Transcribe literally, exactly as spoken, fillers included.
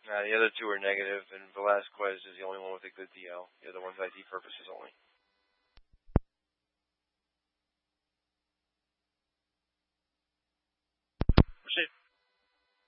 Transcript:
Uh, the other two are negative, and Velasquez is the only one with a good D L. The other one's I D purposes only.